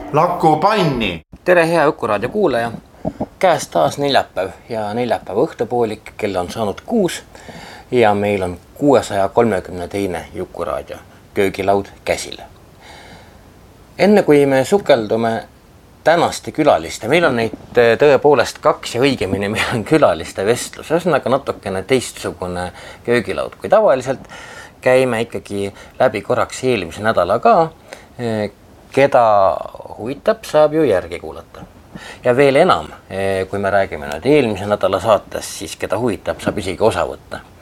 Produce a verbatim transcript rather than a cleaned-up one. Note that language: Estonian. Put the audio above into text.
Laku panni! Tere hea Jukuraadio kuulaja! Käes taas neljapäev ja neljapäeva õhtupoolik, kell on saanud kuus ja meil on kuuesaja kolmekümne teine Jukuraadio köögilaud käsil. Enne kui me sukeldume tänaste külaliste, meil on neid tõepoolest kaks ja õigemini meil on külaliste vestlus, ühesõnaga natukene teistsugune köögilaud kui tavaliselt. Käime ikkagi läbi korraks eelmise nädala ka, keda huvitab, saab ju järgi kuulata. Ja veel enam, kui me räägime nüüd eelmise nädala saates, siis keda huvitab, saab isegi osa võtta.